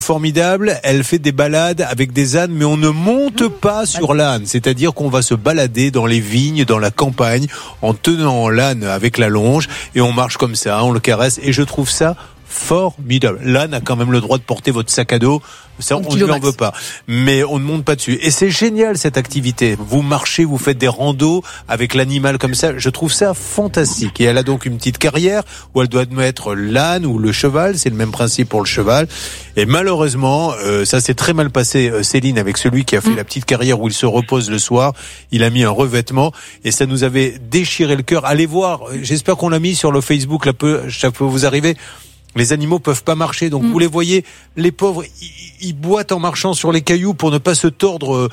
formidable, elle fait des balades avec des ânes, mais on ne monte pas sur l'âne, c'est-à-dire qu'on va se balader dans les vignes, dans la campagne, en tenant l'âne avec la longe, et on marche comme ça, on le caresse, et je trouve ça formidable. L'âne a quand même le droit de porter votre sac à dos, ça on ne lui en veut pas, mais on ne monte pas dessus. Et c'est génial cette activité. Vous marchez, vous faites des randos avec l'animal comme ça, je trouve ça fantastique. Et elle a donc une petite carrière où elle doit mettre l'âne ou le cheval, c'est le même principe pour le cheval. Et malheureusement, ça s'est très mal passé, Céline, avec celui qui a fait la petite carrière où il se repose le soir. Il a mis un revêtement et ça nous avait déchiré le cœur. Allez voir, j'espère qu'on l'a mis sur le Facebook, là, ça peut vous arriver. Les animaux peuvent pas marcher, donc vous les voyez, les pauvres, ils boitent en marchant sur les cailloux pour ne pas se tordre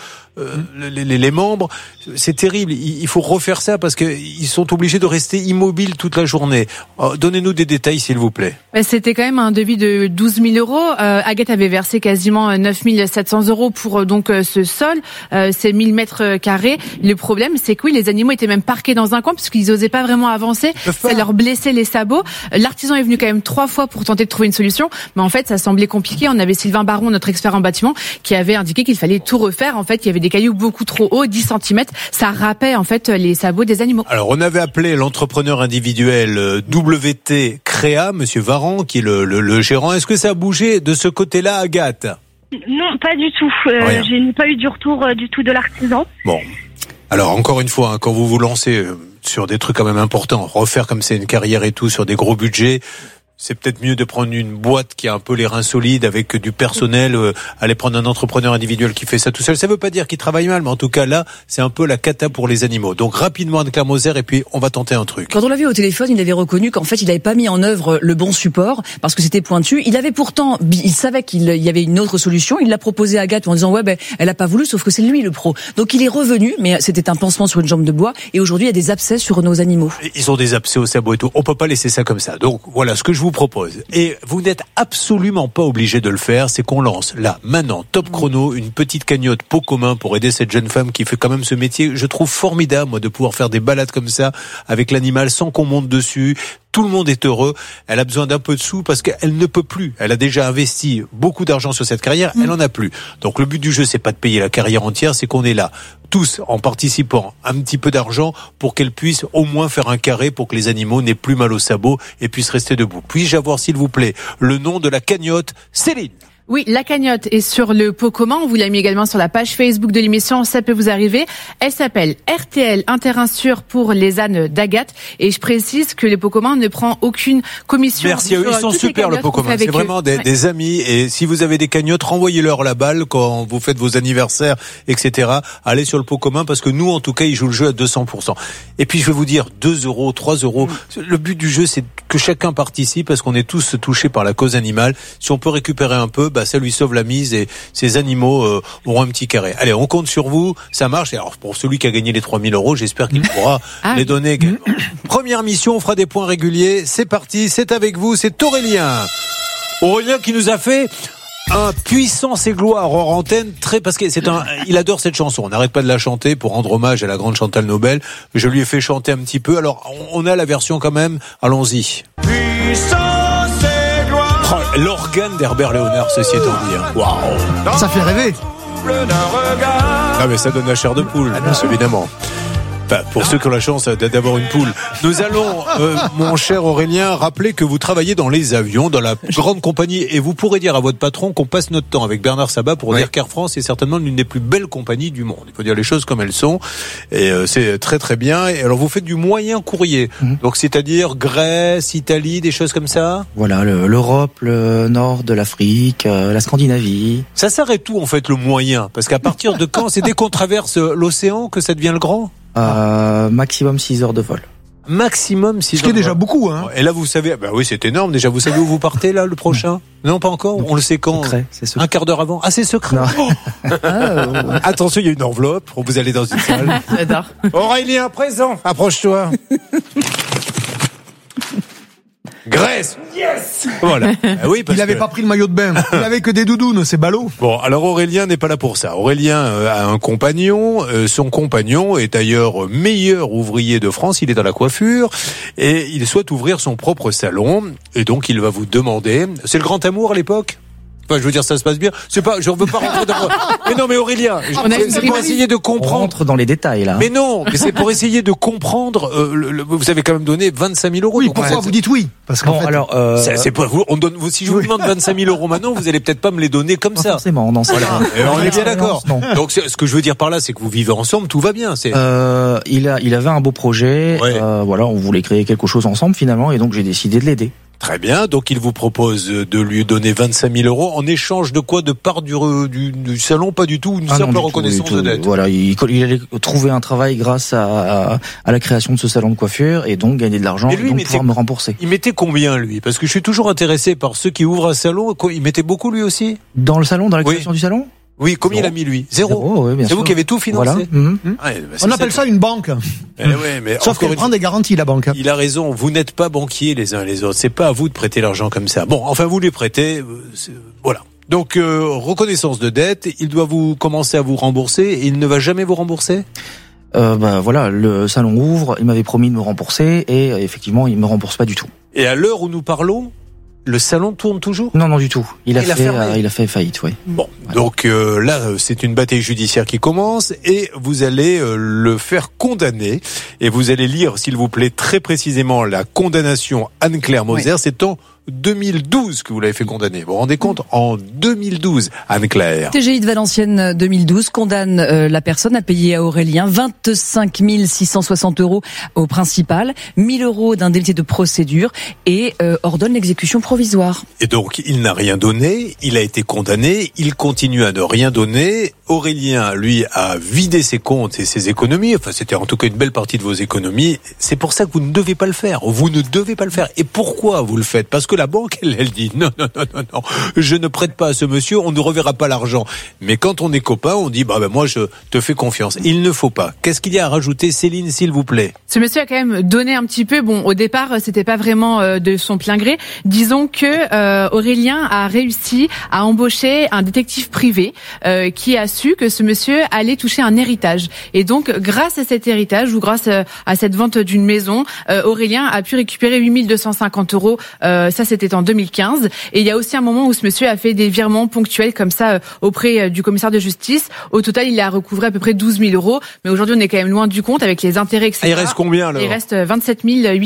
les membres. C'est terrible. Il faut refaire ça parce que ils sont obligés de rester immobiles toute la journée. Donnez-nous des détails, s'il vous plaît. C'était quand même un devis de 12 000 euros. Agathe avait versé quasiment 9 700 euros pour donc ce sol, ces 1000 mètres carrés. Le problème, c'est que oui, les animaux étaient même parqués dans un coin parce qu'ils osaient pas vraiment avancer. Ça leur blessait les sabots. L'artisan est venu quand même 3 fois pour tenter de trouver une solution, mais en fait, ça semblait compliqué. On avait Sylvain Baron, notre expert en bâtiment, qui avait indiqué qu'il fallait tout refaire. En fait, il y avait des cailloux beaucoup trop hauts, 10 cm. Ça râpait en fait les sabots des animaux. Alors, on avait appelé l'entrepreneur individuel WT Créa, Monsieur Varan, qui est le gérant. Est-ce que ça a bougé de ce côté-là, Agathe ? Non, pas du tout. Je n'ai pas eu du retour du tout de l'artisan. Bon. Alors, encore une fois, quand vous vous lancez sur des trucs quand même importants, refaire comme c'est une carrière et tout, sur des gros budgets, c'est peut-être mieux de prendre une boîte qui a un peu les reins solides avec du personnel, aller prendre un entrepreneur individuel qui fait ça tout seul. Ça veut pas dire qu'il travaille mal, mais en tout cas là, c'est un peu la cata pour les animaux. Donc rapidement Anne-Claire Moser et puis on va tenter un truc. Quand on l'a vu au téléphone, il avait reconnu qu'en fait il n'avait pas mis en œuvre le bon support parce que c'était pointu. Il avait pourtant, il savait qu'il y avait une autre solution. Il l'a proposé à Agathe en disant elle a pas voulu, sauf que c'est lui le pro. Donc il est revenu, mais c'était un pansement sur une jambe de bois. Et aujourd'hui il y a des abcès sur nos animaux. Ils ont des abcès au sabot et tout. On peut pas laisser ça comme ça. Donc voilà ce que je vous propose. Et vous n'êtes absolument pas obligé de le faire, c'est qu'on lance là, maintenant, top chrono, une petite cagnotte pot commun pour aider cette jeune femme qui fait quand même ce métier. Je trouve formidable, moi, de pouvoir faire des balades comme ça avec l'animal sans qu'on monte dessus. Tout le monde est heureux. Elle a besoin d'un peu de sous parce qu'elle ne peut plus. Elle a déjà investi beaucoup d'argent sur cette carrière. Elle en a plus. Donc le but du jeu, c'est pas de payer la carrière entière, c'est qu'on est là, tous en participant un petit peu d'argent pour qu'elle puisse au moins faire un carré pour que les animaux n'aient plus mal au sabot et puissent rester debout. Puis-je avoir, s'il vous plaît, le nom de la cagnotte, Céline? Oui, la cagnotte est sur le pot commun. On vous l'a mis également sur la page Facebook de l'émission. Ça peut vous arriver. Elle s'appelle RTL, un terrain sûr pour les ânes d'Agathe. Et je précise que le pot commun ne prend aucune commission. Merci, ils sont super, le pot commun. C'est vraiment des amis. Et si vous avez des cagnottes, renvoyez-leur la balle quand vous faites vos anniversaires, etc. Allez sur le pot commun parce que nous, en tout cas, ils jouent le jeu à 200%. Et puis, je vais vous dire, 2 euros, 3 euros. Le but du jeu, c'est que chacun participe parce qu'on est tous touchés par la cause animale. Si on peut récupérer un peu, ça lui sauve la mise et ces animaux auront un petit carré. Allez, on compte sur vous, ça marche. Et alors, pour celui qui a gagné les 3 000 euros, j'espère qu'il pourra les donner également. Première mission, on fera des points réguliers. C'est parti, c'est avec vous, c'est Aurélien. Aurélien qui nous a fait un Puissance et gloire hors antenne, parce que il adore cette chanson. On n'arrête pas de la chanter pour rendre hommage à la grande Chantal Nobel. Je lui ai fait chanter un petit peu. Alors, on a la version quand même. Allons-y. Puissance et gloire. Oh, l'organe d'Herbert Léonard, ceci étant dit. Waouh. Ça fait rêver. Ah, mais ça donne la chair de poule, évidemment. Enfin, pour ceux qui ont la chance d'avoir une poule. Nous allons, mon cher Aurélien, rappeler que vous travaillez dans les avions, dans la grande compagnie, et vous pourrez dire à votre patron qu'on passe notre temps avec Bernard Sabat pour dire qu'Air France est certainement l'une des plus belles compagnies du monde. Il faut dire les choses comme elles sont, et c'est très très bien. Et alors vous faites du moyen courrier, donc c'est-à-dire Grèce, Italie, des choses comme ça. Voilà, l'Europe, le nord de l'Afrique, la Scandinavie. Ça s'arrête où en fait le moyen? Parce qu'à partir de quand, c'est dès qu'on traverse l'océan que ça devient le grand? Maximum 6 heures de vol. Maximum 6 heures. Ce qui est déjà beaucoup, hein. Et là, vous savez, oui, c'est énorme. Déjà, vous savez où vous partez, là, le prochain? Non, pas encore. On le sait quand? Secret, c'est secret. Un quart d'heure avant. Ah, c'est secret. Attention, il y a une enveloppe. Vous allez dans une salle. J'adore. Aurélien, présent. Approche-toi. Grèce. Yes. Voilà. Oui, il n'avait pas pris le maillot de bain. Il avait que des doudounes, c'est ballot. Bon, alors Aurélien n'est pas là pour ça. Aurélien a un compagnon. Son compagnon est d'ailleurs meilleur ouvrier de France. Il est dans la coiffure et il souhaite ouvrir son propre salon. Et donc, il va vous demander. C'est le grand amour à l'époque? Enfin, je veux dire, ça se passe bien. C'est pas, je veux pas rentrer dans... Mais non, mais Aurélien, c'est pour essayer de On comprendre. rentre dans les détails, là. Mais non, mais c'est pour essayer de comprendre, vous avez quand même donné 25 000 euros. Oui, donc pourquoi vous dites oui? Parce qu'en Bon, fait, alors, c'est pas vous, si je vous demande 25 000 euros maintenant, vous allez peut-être pas me les donner comme pas ça. forcément, non, Voilà. Et on est bien d'accord. Non. Donc, ce que je veux dire par là, c'est que vous vivez ensemble, tout va bien. Il avait un beau projet. Ouais. Voilà, on voulait créer quelque chose ensemble finalement, et donc j'ai décidé de l'aider. Très bien. Donc, il vous propose de lui donner 25 000 euros en échange de quoi? De part du salon? Pas du tout. Une simple Non, du reconnaissance tout, de du tout. dette. Voilà, il allait trouver un travail grâce à la création de ce salon de coiffure, et donc gagner de l'argent, Et et lui, donc il pouvoir me rembourser. Il mettait combien, lui? Parce que je suis toujours intéressé par ceux qui ouvrent un salon. Il mettait beaucoup, lui aussi? Dans le salon, dans la Oui. création du salon? Oui, combien il a mis, lui? Zéro. Oui, bien C'est sûr. vous qui avez tout financé? Voilà. Mhm. Ouais, bah, on appelle ça une banque. mais Sauf encore qu'elle prend des garanties, la banque. Il a raison, vous n'êtes pas banquiers les uns les autres. C'est pas à vous de prêter l'argent comme ça. Bon, enfin, vous les prêtez, voilà. Donc, reconnaissance de dette, il doit vous commencer à vous rembourser et il ne va jamais vous rembourser? Voilà, le salon ouvre, il m'avait promis de me rembourser, et effectivement, il me rembourse pas du tout. Et à l'heure où nous parlons, le salon tourne toujours? Non, du tout. Il a fermé. fait faillite, oui. Bon, donc là, c'est une bataille judiciaire qui commence et vous allez le faire condamner. Et vous allez lire, s'il vous plaît, très précisément la condamnation Anne-Claire Moser. Oui. C'est en 2012 que vous l'avez fait condamner. Vous vous rendez compte? En 2012, Anne-Claire. TGI de Valenciennes 2012 condamne la personne à payer à Aurélien 25 660 euros au principal, 1 000 euros d'indemnité de procédure et ordonne l'exécution provisoire. Et donc, il n'a rien donné, il a été condamné, il continue à ne rien donner. Aurélien, lui, a vidé ses comptes et ses économies. Enfin, c'était en tout cas une belle partie de vos économies. C'est pour ça que vous ne devez pas le faire. Vous ne devez pas le faire. Et pourquoi vous le faites? Parce que la banque, elle dit non, je ne prête pas à ce monsieur, on ne reverra pas l'argent. Mais quand on est copains, on dit moi je te fais confiance. Il ne faut pas. Qu'est-ce qu'il y a à rajouter, Céline, s'il vous plaît? Ce monsieur a quand même donné un petit peu. Bon, au départ, c'était pas vraiment de son plein gré. Disons que Aurélien a réussi à embaucher un détective privé qui a su que ce monsieur allait toucher un héritage. Et donc, grâce à cet héritage ou grâce à cette vente d'une maison, Aurélien a pu récupérer 8 250 euros. Ça, c'était en 2015. Et il y a aussi un moment où ce monsieur a fait des virements ponctuels comme ça auprès du commissaire de justice. Au total, il a recouvré à peu près 12 000 euros. Mais aujourd'hui, on est quand même loin du compte avec les intérêts, etc. Il reste combien alors? Il reste 27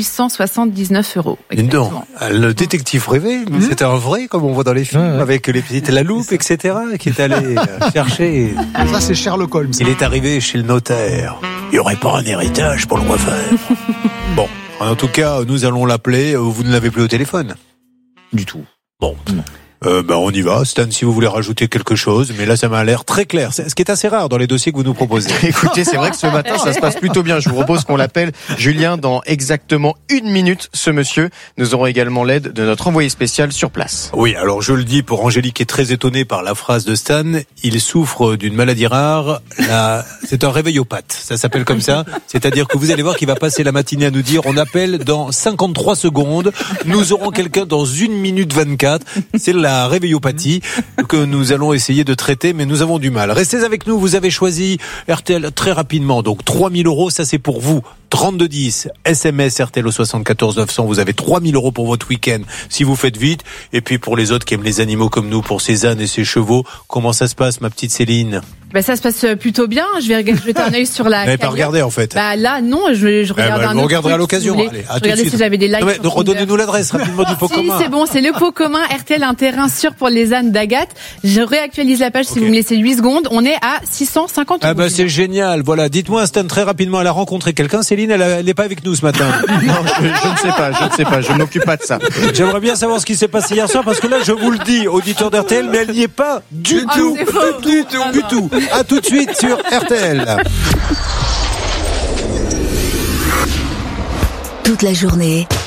879 euros. Non, le détective privé, c'était un vrai, comme on voit dans les films, avec les petites la loupe, etc., qui est allé chercher. Ça, c'est Sherlock Holmes. Il est arrivé chez le notaire. Il n'y aurait pas un héritage pour le refaire. Bon, en tout cas, nous allons l'appeler. Vous ne l'avez plus au téléphone? Du tout. Bon. On y va. Stan, si vous voulez rajouter quelque chose, mais là, ça m'a l'air très clair. C'est ce qui est assez rare dans les dossiers que vous nous proposez. Écoutez, c'est vrai que ce matin, ça se passe plutôt bien. Je vous propose qu'on l'appelle Julien dans exactement 1 minute, ce monsieur. Nous aurons également l'aide de notre envoyé spécial sur place. Oui, alors je le dis pour Angélique qui est très étonnée par la phrase de Stan. Il souffre d'une maladie rare. C'est un réveillopathe. Ça s'appelle comme ça. C'est-à-dire que vous allez voir qu'il va passer la matinée à nous dire on appelle dans 53 secondes. Nous aurons quelqu'un dans 1 minute 24. C'est la réveillopathie que nous allons essayer de traiter, mais nous avons du mal. Restez avec nous, vous avez choisi RTL très rapidement, donc 3 000 euros, ça c'est pour vous. 3210, SMS RTL au 74 900, vous avez 3 000 euros pour votre week-end, si vous faites vite. Et puis pour les autres qui aiment les animaux comme nous, pour ces ânes et ces chevaux, comment ça se passe, ma petite Céline? Ça se passe plutôt bien. Je vais jeter un œil sur la. Vous n'avez pas regardé en fait? Là, non, je regarde un autre. Vous regarderez à truc, l'occasion. si vous voulez. Allez, à je tout de regardais suite. si j'avais des likes. Redonnez-nous l'adresse rapidement du pot commun. C'est bon, c'est le pot commun RTL, un terrain sûr pour les ânes d'Agathe. Je réactualise la page si vous me laissez 8 secondes. On est à 650 euros. C'est génial. Voilà. Dites-moi, Stan, très rapidement, elle a rencontré quelqu'un. Céline, elle n'est pas avec nous ce matin. Non, je ne sais pas, je m'occupe pas de ça. J'aimerais bien savoir ce qui s'est passé hier soir parce que là, je vous le dis, auditeur d'RTL, mais elle n'y est pas du tout. Du tout. À tout de suite sur RTL. Toute la journée,